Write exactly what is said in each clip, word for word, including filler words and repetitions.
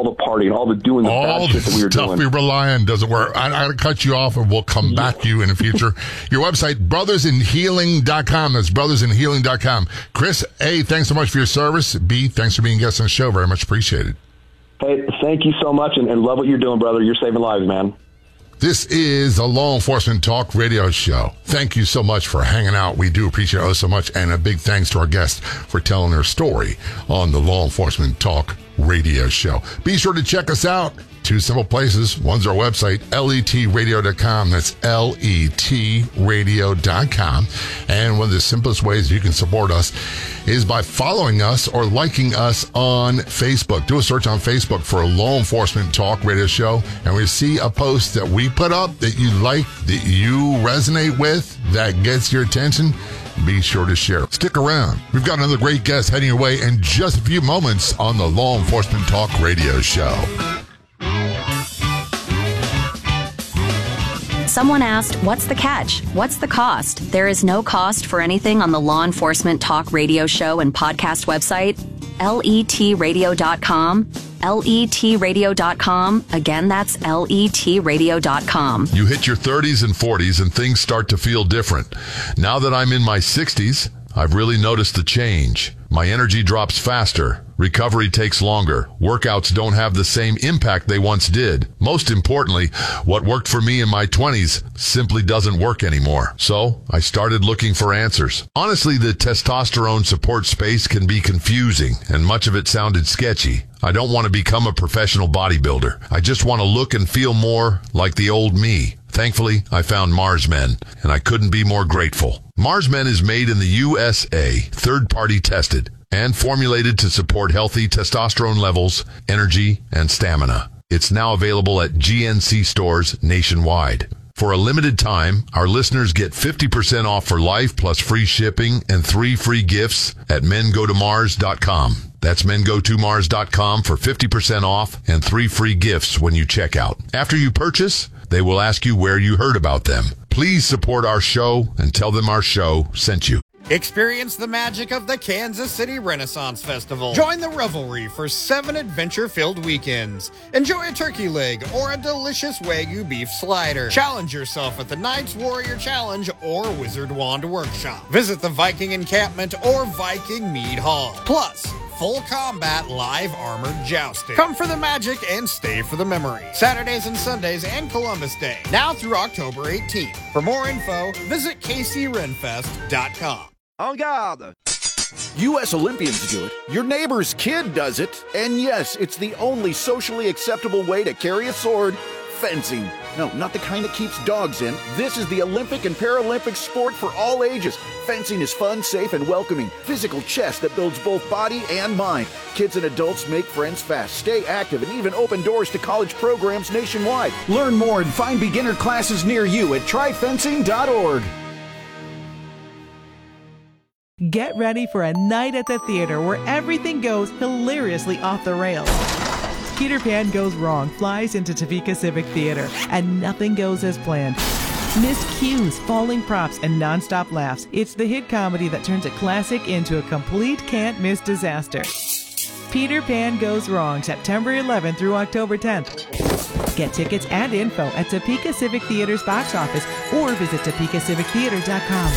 all the partying, all the doing the all bad shit that we were stuff doing. we rely on doesn't work. I, I gotta cut you off, and we'll come back to you in the future. Your website, brothers in healing dot com. That's brothers in healing dot com. Chris, A, thanks so much for your service. B, thanks for being a guest on the show. Very much appreciated. Hey, thank you so much, and, and love what you're doing, brother. You're saving lives, man. This is the Law Enforcement Talk Radio Show. Thank you so much for hanging out. We do appreciate it so much. And a big thanks to our guests for telling their story on the Law Enforcement Talk Radio Show. Be sure to check us out. Two simple places. One's our website, L E T radio dot com. That's L E T radio dot com. And one of the simplest ways you can support us is by following us or liking us on Facebook. Do a search on Facebook for a Law Enforcement Talk Radio Show, and we see a post that we put up that you like, that you resonate with, that gets your attention. Be sure to share. Stick around. We've got another great guest heading your way in just a few moments on the Law Enforcement Talk Radio Show. Someone asked, what's the catch? What's the cost? There is no cost for anything on the Law Enforcement Talk Radio Show and podcast website, L E T radio dot com. L E T radio dot com. Again, that's L E T radio dot com. You hit your thirties and forties and things start to feel different. Now that I'm in my sixties, I've really noticed the change. My energy drops faster. Recovery takes longer. Workouts don't have the same impact they once did. Most importantly, what worked for me in my twenties simply doesn't work anymore. So I started looking for answers. Honestly, the testosterone support space can be confusing, and much of it sounded sketchy. I don't want to become a professional bodybuilder. I just want to look and feel more like the old me. Thankfully, I found Mars Men, and I couldn't be more grateful. Mars Men is made in the U S A, third-party tested, and formulated to support healthy testosterone levels, energy, and stamina. It's now available at G N C stores nationwide. For a limited time, our listeners get fifty percent off for life plus free shipping and three free gifts at men go to mars dot com. That's men go to mars dot com for fifty percent off and three free gifts when you check out. After you purchase, they will ask you where you heard about them. Please support our show and tell them our show sent you. Experience the magic of the Kansas City Renaissance Festival. Join the revelry for seven adventure-filled weekends. Enjoy a turkey leg or a delicious Wagyu beef slider. Challenge yourself at the Knights Warrior Challenge or Wizard Wand Workshop. Visit the Viking Encampment or Viking Mead Hall. Plus, full combat live armored jousting. Come for the magic and stay for the memory. Saturdays and Sundays and Columbus Day. Now through October eighteenth. For more info, visit K C Renfest dot com. En garde! U S Olympians do it. Your neighbor's kid does it. And yes, it's the only socially acceptable way to carry a sword. Fencing. No, not the kind that keeps dogs in. This is the Olympic and Paralympic sport for all ages. Fencing is fun, safe, and welcoming. Physical chess that builds both body and mind. Kids and adults make friends fast, stay active, and even open doors to college programs nationwide. Learn more and find beginner classes near you at try fencing dot org. Get ready for a night at the theater where everything goes hilariously off the rails. Peter Pan Goes Wrong flies into Topeka Civic Theater, and nothing goes as planned. Miscues, falling props, and nonstop laughs. It's the hit comedy that turns a classic into a complete can't-miss disaster. Peter Pan Goes Wrong, September eleventh through October tenth. Get tickets and info at Topeka Civic Theater's box office or visit topeka civic theater dot com.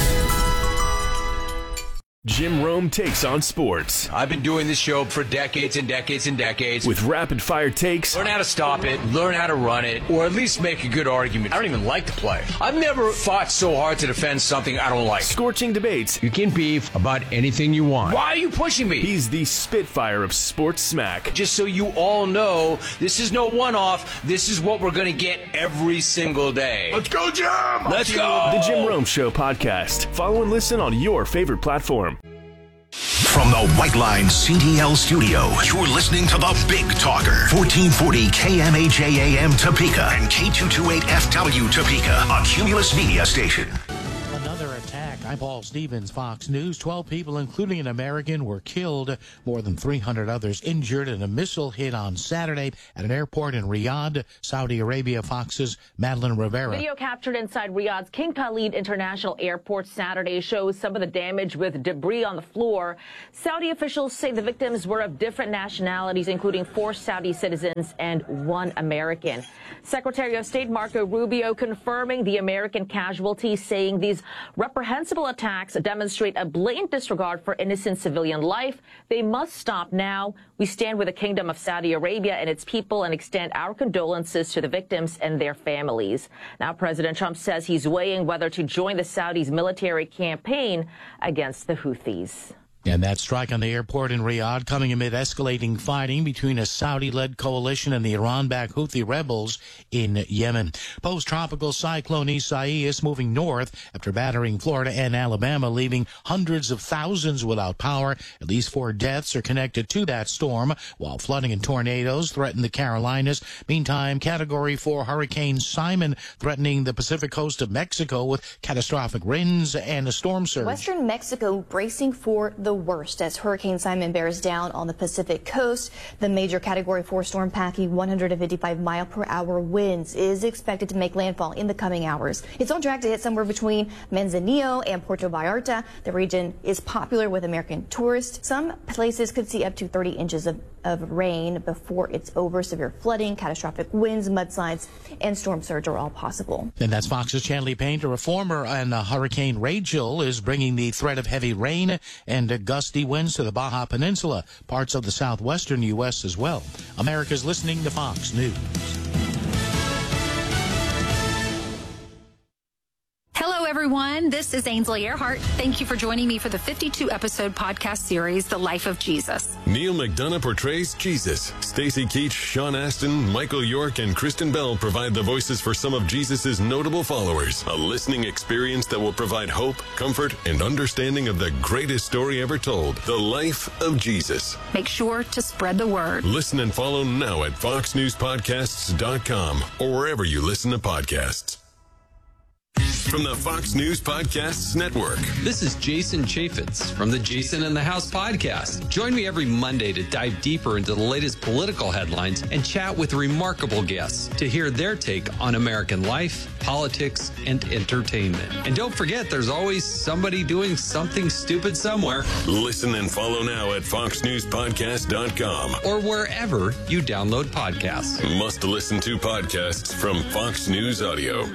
Jim Rome takes on sports. I've been doing this show for decades and decades and decades. With rapid-fire takes. Learn how to stop it, learn how to run it, or at least make a good argument. I don't even like the play. I've never fought so hard to defend something I don't like. Scorching debates. You can beef about anything you want. Why are you pushing me? He's the Spitfire of sports smack. Just so you all know, this is no one-off. This is what we're going to get every single day. Let's go, Jim! Let's go! The Jim Rome Show podcast. Follow and listen on your favorite platform. From the White Line C D L studio, you're listening to the Big Talker, fourteen forty K M H A A M Topeka and K two twenty-eight F W Topeka, a Cumulus media station. Another attack. I I'm Paul Stevens, Fox News. twelve people, including an American, were killed. More than three hundred others injured in a missile hit on Saturday at an airport in Riyadh, Saudi Arabia. Fox's Madeline Rivera. Video captured inside Riyadh's King Khalid International Airport Saturday shows some of the damage with debris on the floor. Saudi officials say the victims were of different nationalities, including four Saudi citizens and one American. Secretary of State Marco Rubio confirming the American casualties, saying these reprehensible attacks demonstrate a blatant disregard for innocent civilian life. They must stop now. We stand with the Kingdom of Saudi Arabia and its people and extend our condolences to the victims and their families. Now, President Trump says he's weighing whether to join the Saudis' military campaign against the Houthis. And that strike on the airport in Riyadh coming amid escalating fighting between a Saudi-led coalition and the Iran-backed Houthi rebels in Yemen. Post-tropical cyclone Isaias moving north after battering Florida and Alabama, leaving hundreds of thousands without power. At least four deaths are connected to that storm, while flooding and tornadoes threaten the Carolinas. Meantime, Category four Hurricane Simon threatening the Pacific coast of Mexico with catastrophic winds and a storm surge. Western Mexico bracing for the worst as Hurricane Simon bears down on the Pacific coast. The major Category four storm packing one hundred fifty-five mile per hour winds is expected to make landfall in the coming hours. It's on track to hit somewhere between Manzanillo and Puerto Vallarta. The region is popular with American tourists. Some places could see up to thirty inches of, of rain before it's over. Severe flooding, catastrophic winds, mudslides, and storm surge are all possible. And that's Fox's Chanley Painter. A former and uh, Hurricane Rachel is bringing the threat of heavy rain and uh, gusty winds to the Baja Peninsula, parts of the southwestern U S as well. America's listening to Fox News. Hello, everyone. This is Ainsley Earhart. Thank you for joining me for the fifty-two episode podcast series, The Life of Jesus. Neil McDonough portrays Jesus. Stacey Keach, Sean Astin, Michael York, and Kristen Bell provide the voices for some of Jesus' notable followers. A listening experience that will provide hope, comfort, and understanding of the greatest story ever told, The Life of Jesus. Make sure to spread the word. Listen and follow now at fox news podcasts dot com or wherever you listen to podcasts. From the Fox News Podcasts Network. This is Jason Chaffetz from the Jason in the House podcast. Join me every Monday to dive deeper into the latest political headlines and chat with remarkable guests to hear their take on American life, politics, and entertainment. And don't forget, there's always somebody doing something stupid somewhere. Listen and follow now at fox news podcast dot com or wherever you download podcasts. Must listen to podcasts from Fox News Audio.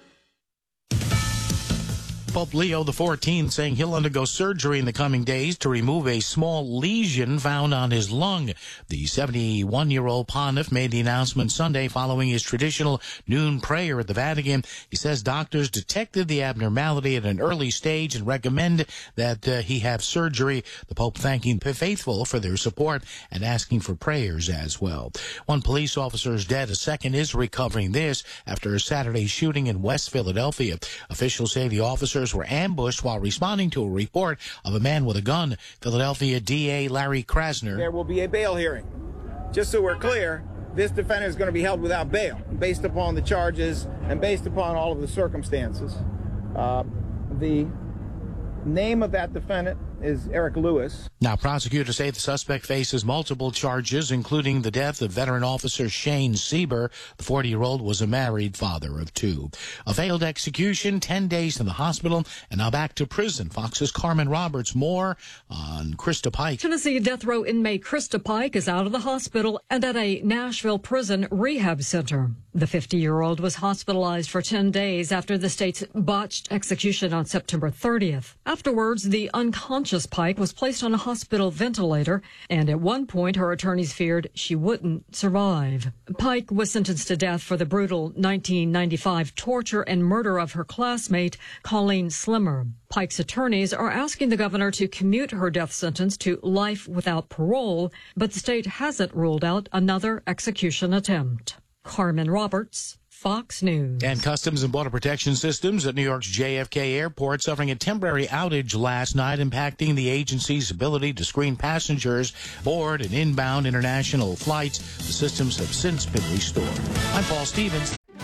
Pope Leo the fourteenth saying he'll undergo surgery in the coming days to remove a small lesion found on his lung. The seventy-one-year-old pontiff made the announcement Sunday following his traditional noon prayer at the Vatican. He says doctors detected the abnormality at an early stage and recommend that uh, he have surgery. The Pope thanking the faithful for their support and asking for prayers as well. One police officer is dead. A second is recovering. This after a Saturday shooting in West Philadelphia. Officials say the officers were ambushed while responding to a report of a man with a gun. Philadelphia D A Larry Krasner. There will be a bail hearing. Just so we're clear, this defendant is going to be held without bail based upon the charges and based upon all of the circumstances. Uh, the name of that defendant is Eric Lewis. Now, prosecutors say the suspect faces multiple charges, including the death of veteran officer Shane Sieber. The forty-year-old was a married father of two. A failed execution, ten days in the hospital, and now back to prison. Fox's Carmen Roberts. More on Krista Pike. Tennessee death row inmate Krista Pike is out of the hospital and at a Nashville prison rehab center. The fifty-year-old was hospitalized for ten days after the state's botched execution on September thirtieth. Afterwards, the unconscious Pike was placed on a hospital ventilator, and at one point her attorneys feared she wouldn't survive. Pike was sentenced to death for the brutal nineteen ninety-five torture and murder of her classmate, Colleen Slimmer. Pike's attorneys are asking the governor to commute her death sentence to life without parole, but the state hasn't ruled out another execution attempt. Carmen Roberts, Fox News. And Customs and Border Protection Systems at New York's J F K Airport suffering a temporary outage last night, impacting the agency's ability to screen passengers board and inbound international flights. The systems have since been restored. I'm Paul Stevens.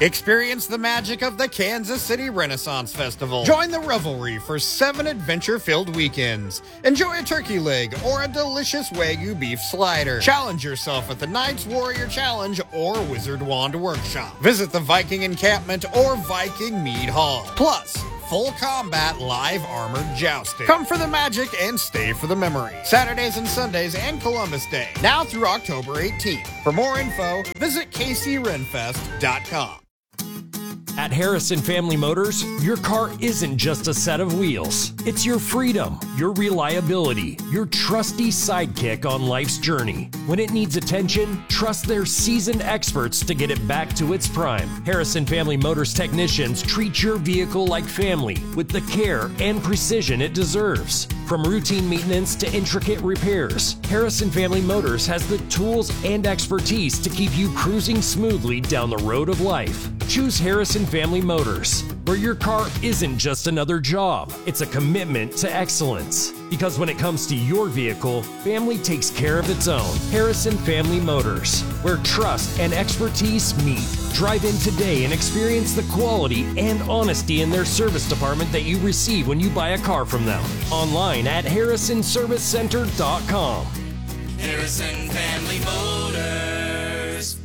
Experience the magic of the Kansas City Renaissance Festival. Join the revelry for seven adventure-filled weekends. Enjoy a turkey leg or a delicious Wagyu beef slider. Challenge yourself at the Knights Warrior Challenge or Wizard Wand Workshop. Visit the Viking Encampment or Viking Mead Hall. Plus, full combat live armored jousting. Come for the magic and stay for the memory. Saturdays and Sundays and Columbus Day. Now through October eighteenth. For more info, visit K C Renfest dot com. At Harrison Family Motors, your car isn't just a set of wheels. It's your freedom, your reliability, your trusty sidekick on life's journey. When it needs attention, trust their seasoned experts to get it back to its prime. Harrison Family Motors technicians treat your vehicle like family with the care and precision it deserves. From routine maintenance to intricate repairs, Harrison Family Motors has the tools and expertise to keep you cruising smoothly down the road of life. Choose Harrison Family Motors, where your car isn't just another job, it's a commitment to excellence. Because when it comes to your vehicle, family takes care of its own. Harrison Family Motors, where trust and expertise meet. Drive in today and experience the quality and honesty in their service department that you receive when you buy a car from them. Online at harrison service center dot com. Harrison Family Motors.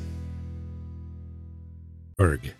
Berg.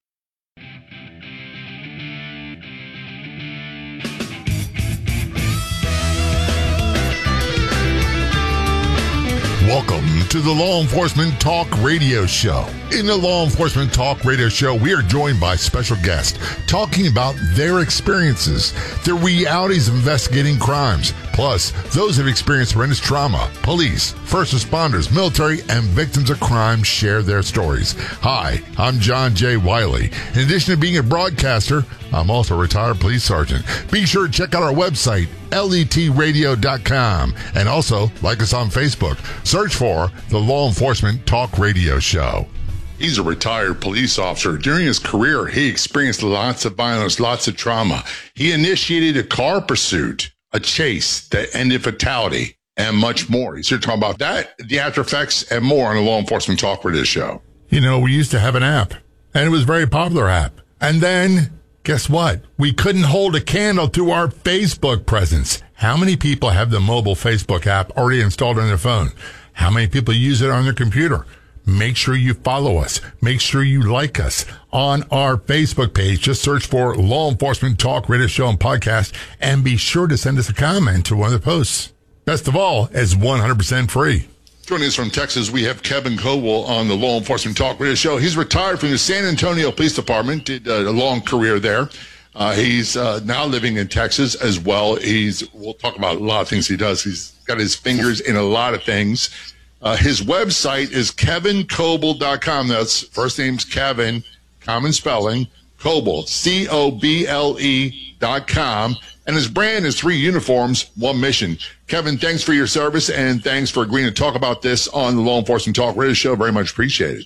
Welcome to the Law Enforcement Talk Radio Show. In the Law Enforcement Talk Radio Show, we are joined by special guests talking about their experiences, the realities of investigating crimes, plus those who have experienced horrendous trauma. Police, first responders, military, and victims of crime share their stories. Hi, I'm John J. Wiley. In addition to being a broadcaster, I'm also a retired police sergeant. Be sure to check out our website, L E T radio dot com, and also like us on Facebook. Search for the Law Enforcement Talk Radio Show. He's a retired police officer. During his career, he experienced lots of violence, lots of trauma. He initiated a car pursuit, a chase that ended fatality, and much more. He's here to talk about that, the after effects, and more on the Law Enforcement Talk Radio Show. You know, we used to have an app, and it was a very popular app. And then, guess what? We couldn't hold a candle to our Facebook presence. How many people have the mobile Facebook app already installed on their phone? How many people use it on their computer? Make sure you follow us. Make sure you like us on our Facebook page. Just search for Law Enforcement Talk Radio Show and Podcast, and be sure to send us a comment to one of the posts. Best of all, it's one hundred percent free. Joining us from Texas, we have Kevin Coble on the Law Enforcement Talk Radio Show. He's retired from the San Antonio Police Department, did a long career there. Uh, he's uh, now living in Texas as well. He's, we'll talk about a lot of things he does. He's got his fingers in a lot of things. Uh, his website is kevin coble dot com. That's first name's Kevin, common spelling, Coble, C O B L E dot com. And his brand is three uniforms, one mission. Kevin, thanks for your service, and thanks for agreeing to talk about this on the Law Enforcement Talk Radio Show. Very much appreciated.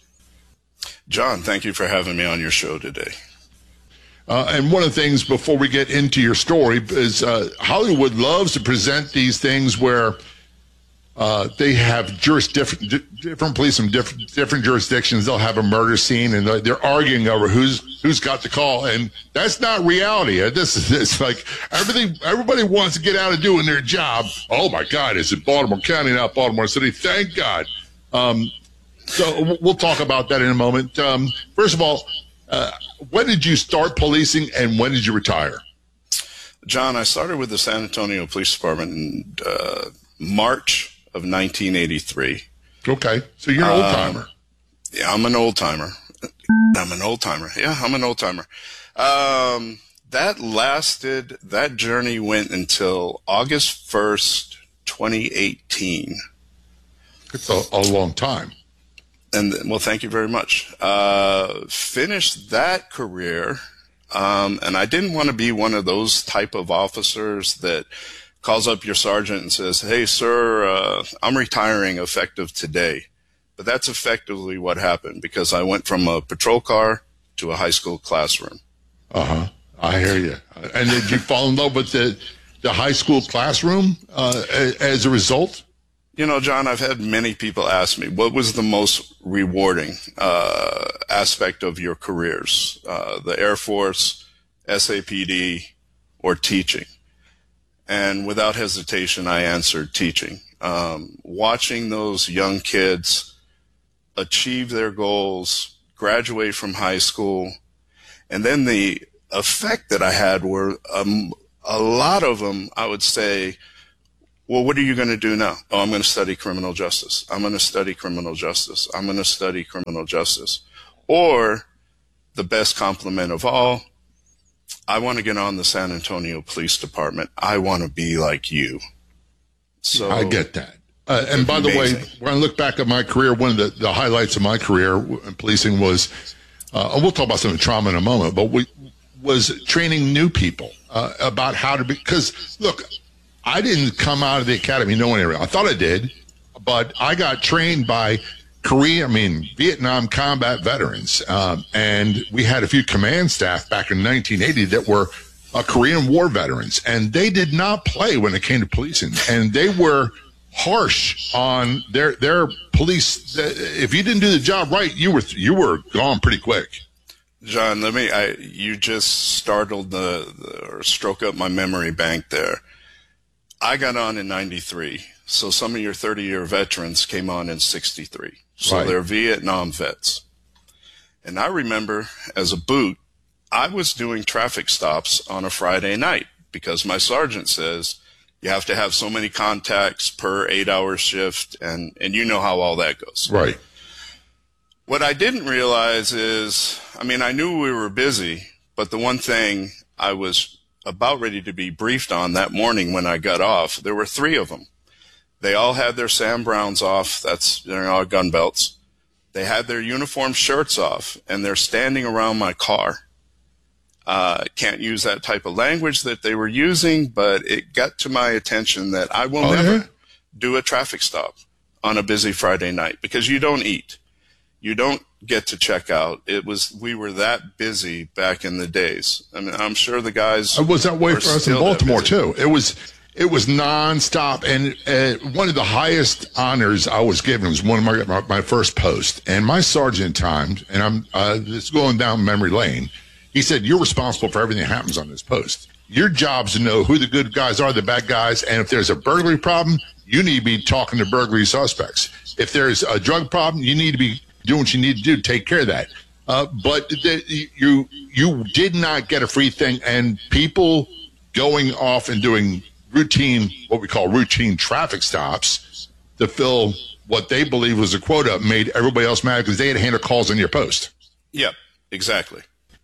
John, thank you for having me on your show today. Uh, and one of the things before we get into your story is uh, Hollywood loves to present these things where uh, they have juris different, different police from different, different jurisdictions. They'll have a murder scene and they're arguing over who's who's got the call, and that's not reality. This is it's like everything. Everybody wants to get out of doing their job. Oh my God, it's in Baltimore County, not Baltimore City. Thank God. Um, so we'll talk about that in a moment. Um, first of all, uh, when did you start policing, and when did you retire? John, I started with the San Antonio Police Department in uh, March of nineteen eighty-three. Okay, so you're an old timer. Um, yeah, I'm an old timer. I'm an old timer. Yeah, I'm an old timer. Um, that lasted. That journey went until August first, twenty eighteen. It's a, a long time. And well, thank you very much. Uh, finished that career, um, and I didn't want to be one of those type of officers that calls up your sergeant and says, "Hey, sir, uh, I'm retiring effective today." But that's effectively what happened, because I went from a patrol car to a high school classroom. Uh-huh. I hear you. And did you fall in love with the, the high school classroom uh, as a result? You know, John, I've had many people ask me, what was the most rewarding uh, aspect of your careers? Uh, the Air Force, S A P D, or teaching? And without hesitation, I answered teaching. Um, watching those young kids achieve their goals, graduate from high school, and then the effect that I had were um, a lot of them, I would say, well, what are you going to do now? Oh, I'm going to study criminal justice. I'm going to study criminal justice. I'm going to study criminal justice. Or the best compliment of all, I want to get on the San Antonio Police Department. I want to be like you. So I get that. Uh, and by amazing. the way, when I look back at my career, one of the, the highlights of my career in policing was, uh, and we'll talk about some of the trauma in a moment, but we was training new people uh, about how to be, because look, I didn't come out of the academy knowing everything. I thought I did, but I got trained by Korean, I mean, Vietnam combat veterans. Um, and we had a few command staff back in nineteen eighty that were uh, Korean War veterans, and they did not play when it came to policing. And they were harsh on their their police. If you didn't do the job right, you were you were gone pretty quick. John, let me, I, you just startled the, the, or stroke up my memory bank there. I got on in ninety-three, so some of your thirty-year veterans came on in sixty-three. So right. They're Vietnam vets. And I remember, as a boot, I was doing traffic stops on a Friday night because my sergeant says you have to have so many contacts per eight-hour shift, and, and you know how all that goes. Right. What I didn't realize is, I mean, I knew we were busy, but the one thing I was about ready to be briefed on that morning when I got off, there were three of them. They all had their Sam Browns off. That's, they're all gun belts. They had their uniform shirts off, and they're standing around my car. Uh, can't use that type of language that they were using, but it got to my attention that I will oh, never yeah? do a traffic stop on a busy Friday night because you don't eat. You don't get to check out. It was, we were that busy back in the days. I mean, I'm sure the guys. It was that way for us in Baltimore too. It was, it was nonstop. And uh, one of the highest honors I was given was one of my, my, my first post. And my sergeant timed, and I'm, uh, this is going down memory lane. He said, you're responsible for everything that happens on this post. Your job's to know who the good guys are, the bad guys. And if there's a burglary problem, you need to be talking to burglary suspects. If there's a drug problem, you need to be doing what you need to do to take care of that. Uh, but the, you you did not get a free thing, and people going off and doing routine, what we call routine traffic stops to fill what they believe was a quota made everybody else mad because they had to handle calls on your post. Yep, exactly.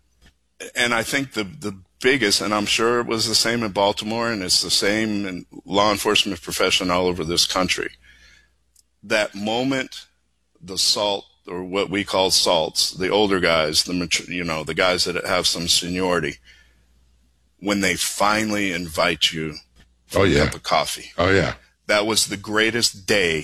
And I think the the biggest, and I'm sure it was the same in Baltimore, and it's the same in law enforcement profession all over this country, that moment the SALT, or what we call salts, the older guys, the mature, you know, the guys that have some seniority, when they finally invite you for oh, yeah. a cup of coffee. Oh, yeah. That was the greatest day.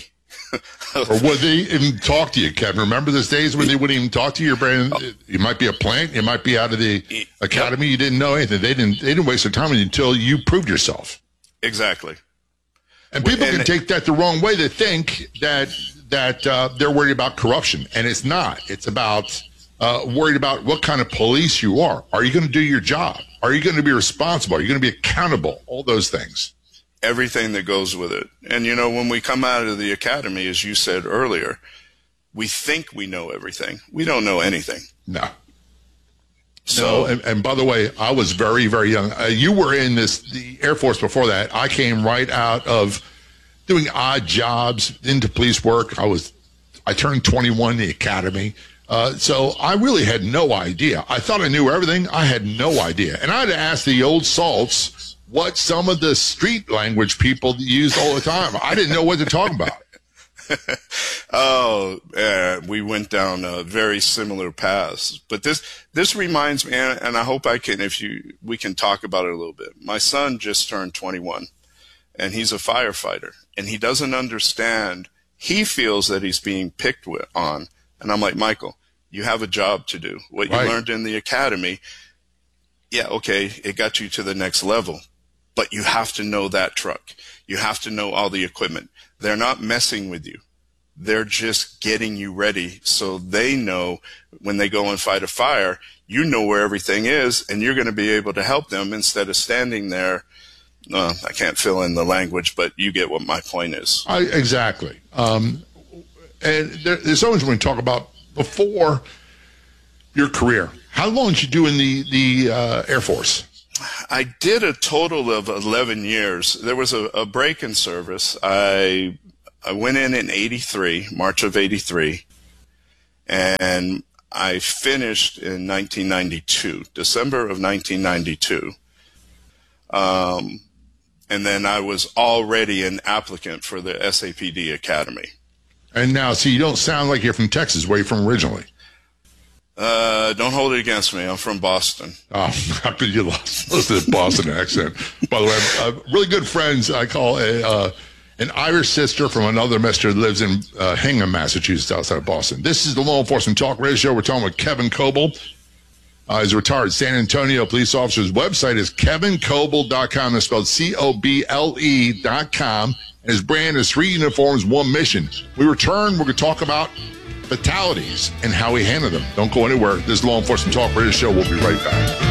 Or would they even talk to you, Kevin? Remember those days when they wouldn't even talk to you? Your brain, oh. You might be a plant, you might be out of the academy, you didn't know anything. They didn't, they didn't waste their time until you proved yourself. Exactly. And people and can take that the wrong way. They think that that uh, they're worried about corruption, and it's not. It's about uh, worried about what kind of police you are. Are you going to do your job? Are you going to be responsible? Are you going to be accountable? All those things. Everything that goes with it. And, you know, when we come out of the academy, as you said earlier, we think we know everything. We don't know anything. No. So, no, and, and by the way, I was very, very young. Uh, you were in this the Air Force before that. I came right out of doing odd jobs into police work. I was, I turned twenty-one in the academy. Uh, so I really had no idea. I thought I knew everything. I had no idea. And I had to ask the old salts what some of the street language people used all the time. I didn't know what to talk about. Oh, uh, we went down uh, very similar paths. But this this reminds me, and, and I hope I can, if you, we can talk about it a little bit. My son just turned twenty-one, and he's a firefighter, and he doesn't understand. He feels that he's being picked with, on. And I'm like, Michael, you have a job to do. What you right. learned in the academy, yeah, okay, it got you to the next level. But you have to know that truck. You have to know all the equipment. They're not messing with you. They're just getting you ready so they know when they go and fight a fire, you know where everything is, and you're going to be able to help them instead of standing there. Uh, I can't fill in the language, but you get what my point is. I, exactly. Um, and there, there's always when we talk about before your career. How long did you do in the, the uh, Air Force? I did a total of eleven years. There was a, a break in service. I I went in in eighty-three, March of eighty-three, and I finished in nineteen ninety-two, December of nineteen ninety-two. Um, and then I was already an applicant for the S A P D Academy. And now, see, you don't sound like you're from Texas. Where are you from originally? Uh, don't hold it against me. I'm from Boston. Oh, how could you listen to the Boston accent? By the way, I'm, uh, really good friends. I call a, uh, an Irish sister from another mister that lives in uh, Hingham, Massachusetts, outside of Boston. This is the Law Enforcement Talk Radio Show. We're talking with Kevin Coble. Uh, he's a retired San Antonio police officer. His website is kevin coble dot com. It's spelled C O B L E dot com. And his brand is three uniforms, one mission. We return. We're going to talk about fatalities and how we handle them. Don't go anywhere. This Law Enforcement Talk Radio Show. We'll be right back.